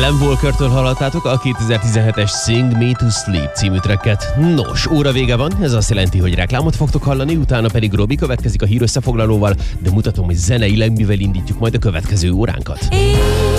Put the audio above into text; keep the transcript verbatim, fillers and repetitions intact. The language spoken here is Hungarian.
Alan Walkertől hallottátok a kétezer-tizenhetes Sing Me to Sleep című tracket. Nos, óra vége van, ez azt jelenti, hogy reklámot fogtok hallani, utána pedig Robi következik a hír összefoglalóval, de mutatom, hogy zeneileg mivel indítjuk majd a következő óránkat.